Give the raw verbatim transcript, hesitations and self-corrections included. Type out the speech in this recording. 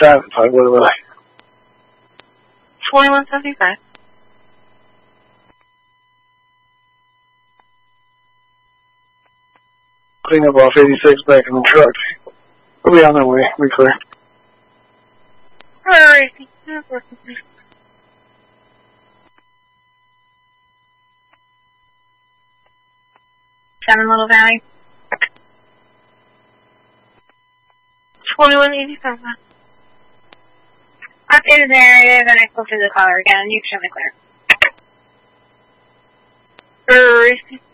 satisfied with it. twenty-one seventy-five. Clean up off eighty-six back in the truck. We'll be on our way. We clear. Alright. Seven Little Valley. twenty-one eighty-five. Updated the area, then I spoke to the caller again. You should be clear. Alright.